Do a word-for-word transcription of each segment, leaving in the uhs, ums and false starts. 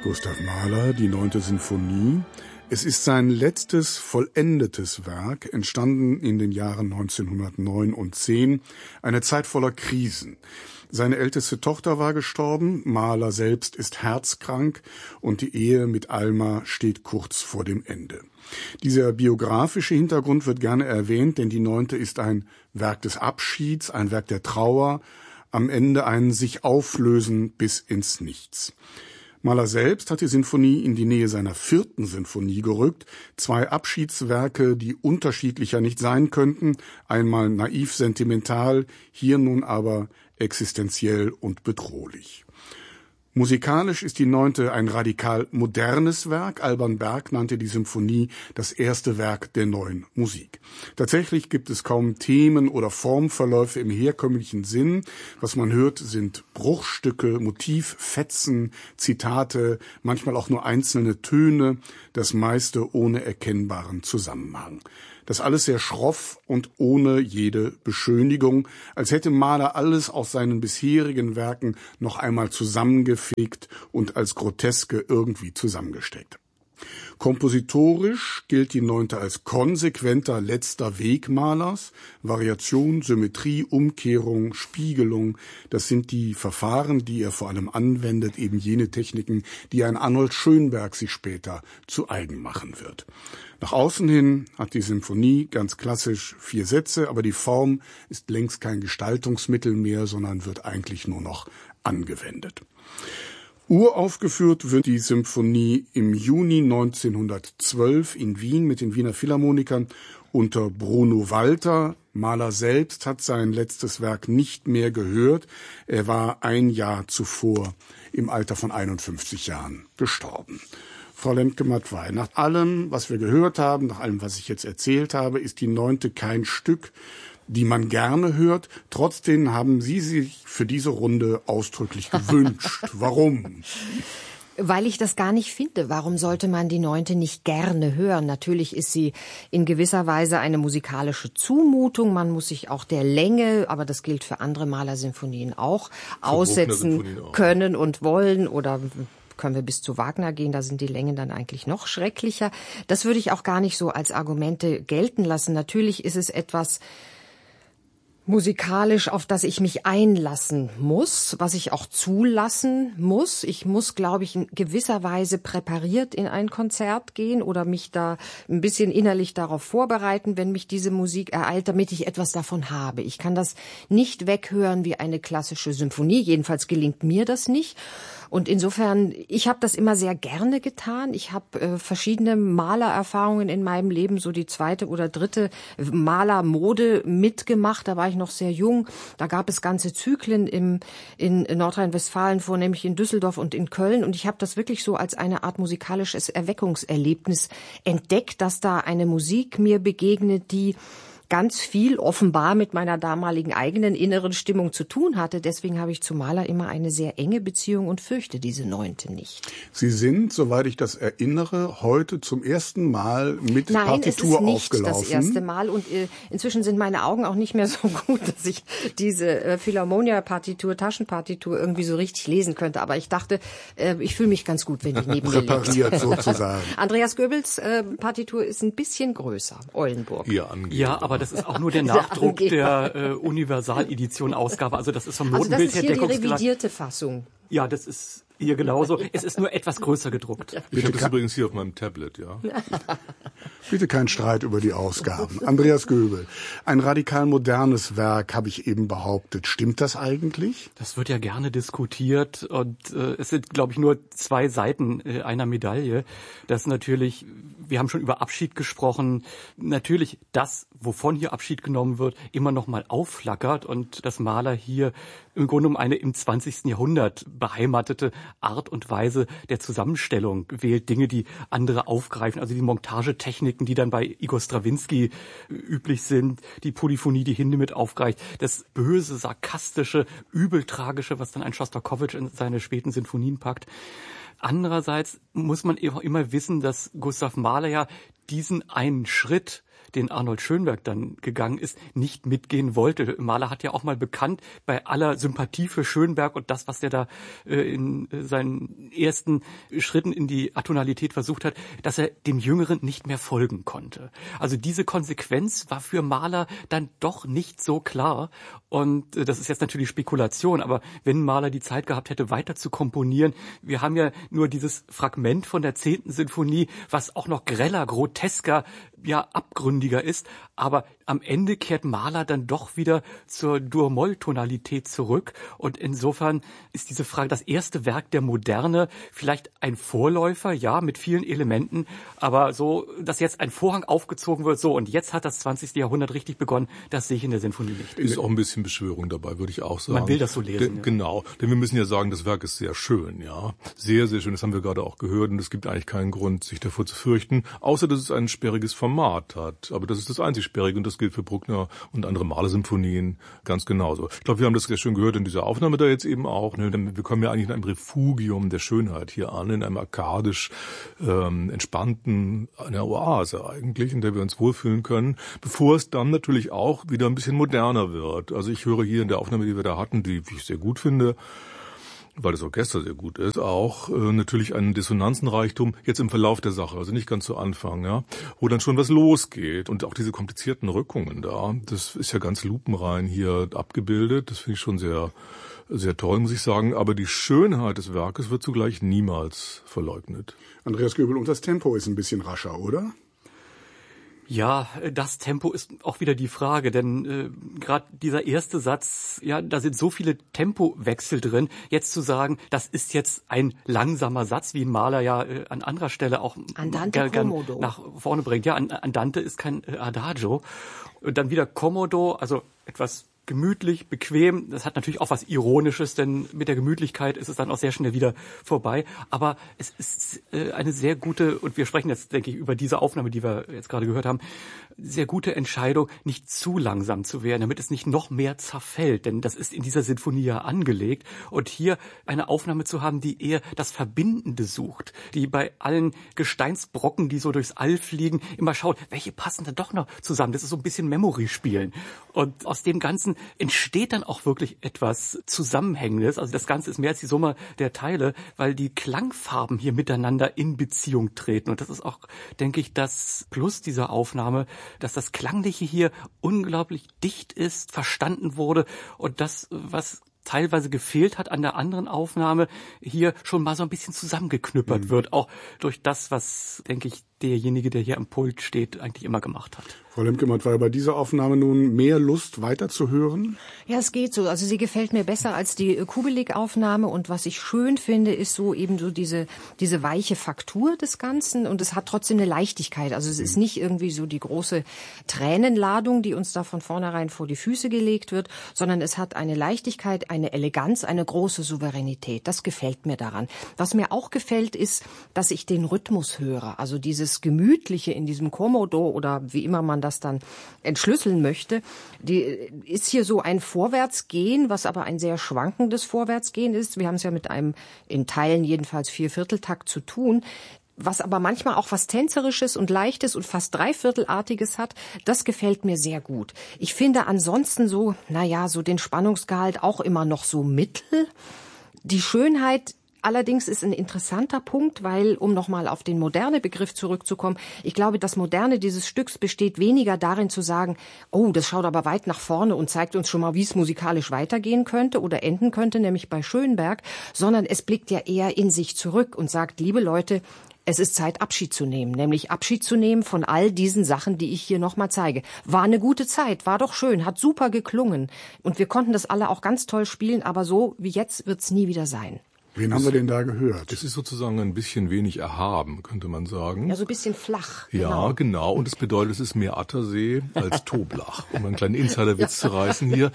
Gustav Mahler, die neunte Sinfonie. Es ist sein letztes vollendetes Werk, entstanden in den Jahren neunzehnhundertneun und zehn, eine Zeit voller Krisen. Seine älteste Tochter war gestorben, Mahler selbst ist herzkrank und die Ehe mit Alma steht kurz vor dem Ende. Dieser biografische Hintergrund wird gerne erwähnt, denn die neunte ist ein Werk des Abschieds, ein Werk der Trauer, am Ende ein sich auflösen bis ins Nichts. Mahler selbst hat die Sinfonie in die Nähe seiner vierten Sinfonie gerückt. Zwei Abschiedswerke, die unterschiedlicher nicht sein könnten. Einmal naiv sentimental, hier nun aber existenziell und bedrohlich. Musikalisch ist die neunte ein radikal modernes Werk. Alban Berg nannte die Symphonie das erste Werk der neuen Musik. Tatsächlich gibt es kaum Themen oder Formverläufe im herkömmlichen Sinn. Was man hört, sind Bruchstücke, Motivfetzen, Zitate, manchmal auch nur einzelne Töne, das meiste ohne erkennbaren Zusammenhang. Das alles sehr schroff und ohne jede Beschönigung, als hätte Mahler alles aus seinen bisherigen Werken noch einmal zusammengefegt und als Groteske irgendwie zusammengesteckt. Kompositorisch gilt die neunte als konsequenter letzter Weg Mahlers. Variation, Symmetrie, Umkehrung, Spiegelung, das sind die Verfahren, die er vor allem anwendet, eben jene Techniken, die ein Arnold Schönberg sich später zu eigen machen wird. Nach außen hin hat die Symphonie ganz klassisch vier Sätze, aber die Form ist längst kein Gestaltungsmittel mehr, sondern wird eigentlich nur noch angewendet. Uraufgeführt wird die Symphonie im Juni neunzehnhundertzwölf in Wien mit den Wiener Philharmonikern unter Bruno Walter. Mahler selbst hat sein letztes Werk nicht mehr gehört. Er war ein Jahr zuvor im Alter von einundfünfzig Jahren gestorben. Frau Lemke-Matwei, nach allem, was wir gehört haben, nach allem, was ich jetzt erzählt habe, ist die neunte kein Stück, die man gerne hört. Trotzdem haben Sie sich für diese Runde ausdrücklich gewünscht. Warum? Weil ich das gar nicht finde. Warum sollte man die neunte nicht gerne hören? Natürlich ist sie in gewisser Weise eine musikalische Zumutung. Man muss sich auch der Länge, aber das gilt für andere Mahler-Sinfonien auch, für aussetzen auch. können und wollen oder können wir bis zu Wagner gehen, da sind die Längen dann eigentlich noch schrecklicher. Das würde ich auch gar nicht so als Argumente gelten lassen. Natürlich ist es etwas musikalisch, auf das ich mich einlassen muss, was ich auch zulassen muss. Ich muss, glaube ich, in gewisser Weise präpariert in ein Konzert gehen oder mich da ein bisschen innerlich darauf vorbereiten, wenn mich diese Musik ereilt, damit ich etwas davon habe. Ich kann das nicht weghören wie eine klassische Symphonie. Jedenfalls gelingt mir das nicht. Und insofern, ich habe das immer sehr gerne getan. Ich habe äh, verschiedene Malererfahrungen in meinem Leben, so die zweite oder dritte Malermode mitgemacht. Da war ich noch sehr jung. Da gab es ganze Zyklen im, in Nordrhein-Westfalen, vornehmlich in Düsseldorf und in Köln. Und ich habe das wirklich so als eine Art musikalisches Erweckungserlebnis entdeckt, dass da eine Musik mir begegnet, die ganz viel offenbar mit meiner damaligen eigenen inneren Stimmung zu tun hatte. Deswegen habe ich zu Mahler immer eine sehr enge Beziehung und fürchte diese neunte nicht. Sie sind, soweit ich das erinnere, heute zum ersten Mal mit Nein, Partitur aufgelaufen. Nein, es ist nicht das erste Mal und äh, inzwischen sind meine Augen auch nicht mehr so gut, dass ich diese äh, Philharmonia-Partitur, Taschenpartitur irgendwie so richtig lesen könnte. Aber ich dachte, äh, ich fühle mich ganz gut, wenn die neben mir liegt. Präpariert sozusagen. Andreas Goebbels äh, Partitur ist ein bisschen größer, Eulenburg. Ja, ja, aber das ist auch nur der Nachdruck der äh, Universal-Edition-Ausgabe. Also das ist vom Notenbild her deckungsgleich. Also das ist hier die revidierte Fassung. Ja, das ist hier genauso. Es ist nur etwas größer gedruckt. Ich habe das übrigens hier auf meinem Tablet, ja. Bitte kein Streit über die Ausgaben. Andreas Göbel, ein radikal modernes Werk, habe ich eben behauptet. Stimmt das eigentlich? Das wird ja gerne diskutiert und äh, es sind, glaube ich, nur zwei Seiten äh, einer Medaille. Das natürlich, wir haben schon über Abschied gesprochen, natürlich das, wovon hier Abschied genommen wird, immer noch mal aufflackert und dass Mahler hier im Grunde um eine im zwanzigsten Jahrhundert beheimatete Art und Weise der Zusammenstellung wählt, Dinge, die andere aufgreifen, also die Montagetechniken, die dann bei Igor Strawinski üblich sind, die Polyphonie, die Hinde mit aufgreift, das böse, sarkastische, übeltragische, was dann ein Schostakowitsch in seine späten Sinfonien packt. Andererseits muss man immer wissen, dass Gustav Mahler ja diesen einen Schritt, den Arnold Schönberg dann gegangen ist, nicht mitgehen wollte. Mahler hat ja auch mal bekannt, bei aller Sympathie für Schönberg und das, was er da äh, in äh, seinen ersten Schritten in die Atonalität versucht hat, dass er dem Jüngeren nicht mehr folgen konnte. Also diese Konsequenz war für Mahler dann doch nicht so klar. Und äh, das ist jetzt natürlich Spekulation, aber wenn Mahler die Zeit gehabt hätte, weiter zu komponieren, wir haben ja nur dieses Fragment von der zehnten Sinfonie, was auch noch greller, grotesker, ja abgründiger ist, aber am Ende kehrt Mahler dann doch wieder zur Dur-Moll-Tonalität zurück und insofern ist diese Frage das erste Werk der Moderne, vielleicht ein Vorläufer, ja, mit vielen Elementen, aber so, dass jetzt ein Vorhang aufgezogen wird, so und jetzt hat das zwanzigste Jahrhundert richtig begonnen, das sehe ich in der Sinfonie nicht. Ist auch ein bisschen Beschwörung dabei, würde ich auch sagen. Man will das so lesen. De, ja. Genau, denn wir müssen ja sagen, das Werk ist sehr schön, ja, sehr, sehr schön, das haben wir gerade auch gehört und es gibt eigentlich keinen Grund, sich davor zu fürchten, außer dass es ein sperriges Format hat, aber das ist das einzig Sperrige und das gilt für Bruckner und andere Mahler-Symphonien ganz genauso. Ich glaube, wir haben das sehr schön gehört in dieser Aufnahme da jetzt eben auch. Ne? Wir kommen ja eigentlich in einem Refugium der Schönheit hier an, in einem arkadisch ähm, entspannten, einer Oase eigentlich, in der wir uns wohlfühlen können, bevor es dann natürlich auch wieder ein bisschen moderner wird. Also ich höre hier in der Aufnahme, die wir da hatten, die ich sehr gut finde, weil das Orchester sehr gut ist, auch äh, natürlich einen Dissonanzenreichtum jetzt im Verlauf der Sache, also nicht ganz zu Anfang, ja, wo dann schon was losgeht und auch diese komplizierten Rückungen da, das ist ja ganz lupenrein hier abgebildet, das finde ich schon sehr, sehr toll, muss ich sagen, aber die Schönheit des Werkes wird zugleich niemals verleugnet. Andreas Göbel, und das Tempo ist ein bisschen rascher, oder? Ja, das Tempo ist auch wieder die Frage, denn äh, gerade dieser erste Satz, ja, da sind so viele Tempowechsel drin. Jetzt zu sagen, das ist jetzt ein langsamer Satz, wie ein Maler ja äh, an anderer Stelle auch Andante Commodo nach vorne bringt. Ja, Andante ist kein äh, Adagio. Und dann wieder Commodo, also etwas gemütlich, bequem. Das hat natürlich auch was Ironisches, denn mit der Gemütlichkeit ist es dann auch sehr schnell wieder vorbei. Aber es ist äh, eine sehr gute, und wir sprechen jetzt, denke ich, über diese Aufnahme, die wir jetzt gerade gehört haben, sehr gute Entscheidung, nicht zu langsam zu werden, damit es nicht noch mehr zerfällt. Denn das ist in dieser Sinfonie ja angelegt. Und hier eine Aufnahme zu haben, die eher das Verbindende sucht, die bei allen Gesteinsbrocken, die so durchs All fliegen, immer schaut, welche passen da doch noch zusammen. Das ist so ein bisschen Memory-Spielen. Und aus dem Ganzen entsteht dann auch wirklich etwas Zusammenhängendes. Also das Ganze ist mehr als die Summe der Teile, weil die Klangfarben hier miteinander in Beziehung treten. Und das ist auch, denke ich, das Plus dieser Aufnahme, dass das Klangliche hier unglaublich dicht ist, verstanden wurde und das, was teilweise gefehlt hat an der anderen Aufnahme, hier schon mal so ein bisschen zusammengeknüppert mhm. wird. Auch durch das, was, denke ich, derjenige, der hier am Pult steht, eigentlich immer gemacht hat. Frau Lemke-Matt, war bei dieser Aufnahme nun mehr Lust, weiterzuhören? Ja, es geht so. Also sie gefällt mir besser als die Kubelik-Aufnahme. Und was ich schön finde, ist so eben so diese diese weiche Faktur des Ganzen. Und es hat trotzdem eine Leichtigkeit. Also es ist nicht irgendwie so die große Tränenladung, die uns da von vornherein vor die Füße gelegt wird, sondern es hat eine Leichtigkeit, eine Eleganz, eine große Souveränität. Das gefällt mir daran. Was mir auch gefällt, ist, dass ich den Rhythmus höre. Also dieses Gemütliche in diesem Commodo oder wie immer man das dann entschlüsseln möchte, die ist hier so ein Vorwärtsgehen, was aber ein sehr schwankendes Vorwärtsgehen ist. Wir haben es ja mit einem in Teilen jedenfalls Viervierteltakt zu tun, was aber manchmal auch was Tänzerisches und Leichtes und fast Dreiviertelartiges hat. Das gefällt mir sehr gut. Ich finde ansonsten so, naja, so den Spannungsgehalt auch immer noch so mittel. Die Schönheit allerdings ist ein interessanter Punkt, weil, um nochmal auf den moderne Begriff zurückzukommen, ich glaube, das Moderne dieses Stücks besteht weniger darin zu sagen, oh, das schaut aber weit nach vorne und zeigt uns schon mal, wie es musikalisch weitergehen könnte oder enden könnte, nämlich bei Schönberg, sondern es blickt ja eher in sich zurück und sagt, liebe Leute, es ist Zeit, Abschied zu nehmen, nämlich Abschied zu nehmen von all diesen Sachen, die ich hier nochmal zeige. War eine gute Zeit, war doch schön, hat super geklungen und wir konnten das alle auch ganz toll spielen, aber so wie jetzt wird's nie wieder sein. Wen haben wir denn da gehört? Es ist sozusagen ein bisschen wenig erhaben, könnte man sagen. Ja, so ein bisschen flach. Ja, genau. genau. Und das bedeutet, es ist mehr Attersee als Toblach. Um einen kleinen Insiderwitz zu reißen hier.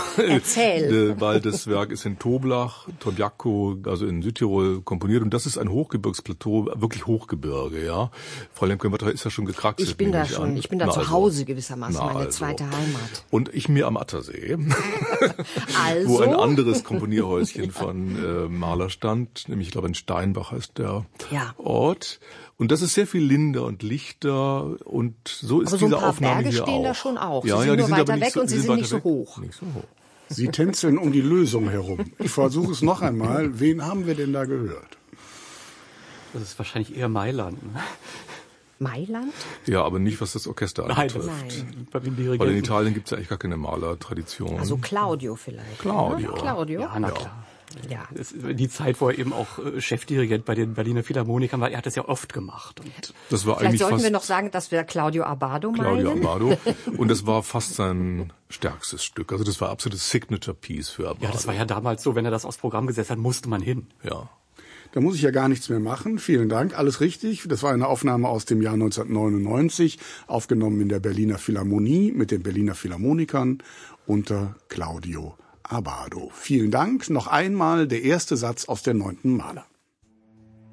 Erzähl. Weil das Werk ist in Toblach, Torbjako, also in Südtirol komponiert. Und das ist ein Hochgebirgsplateau, wirklich Hochgebirge, ja. Frau Lemke-Matt ist ja schon gekraxelt. Ich bin da schon, an. ich bin da Na zu also. Hause gewissermaßen, Na meine also. zweite Heimat. Und ich mir am Attersee. Also? Wo ein anderes Komponierhäuschen von äh, Mahler stand, nämlich ich glaube in Steinbach heißt der ja. Ort. Und das ist sehr viel linder und lichter und so ist aber so diese ein paar Aufnahme Berge hier stehen auch. da schon auch. Ja, sie ja, sind die nur sind weiter aber nicht weg so, und sie sind weiter nicht so weg. hoch. Nicht so hoch. Sie tänzeln um die Lösung herum. Ich versuche es noch einmal. Wen haben wir denn da gehört? Das ist wahrscheinlich eher Mailand. Ne? Mailand? Ja, aber nicht, was das Orchester anbetrifft. Nein. Bei den Dirigenten. Weil in Italien gibt es ja eigentlich gar keine Malertradition. Also Claudio vielleicht. Claudio. Ne? Claudio? Ja, na Ja. klar. Ja. Das ist die Zeit, wo er eben auch äh, Chefdirigent bei den Berliner Philharmonikern war. Er hat das ja oft gemacht. Und Das war Vielleicht eigentlich sollten fast wir noch sagen, dass wir Claudio Abbado Claudio meinen. Abbado. Und das war fast sein stärkstes Stück. Also das war absolutes Signature-Piece für Abbado. ja, das war ja damals so, wenn er das aufs Programm gesetzt hat, musste man hin. Ja. Da muss ich ja gar nichts mehr machen. Vielen Dank, alles richtig. Das war eine Aufnahme aus dem Jahr neunzehnhundertneunundneunzig, aufgenommen in der Berliner Philharmonie mit den Berliner Philharmonikern unter Claudio Abbado. Vielen Dank. Noch einmal der erste Satz aus der neunten Maler.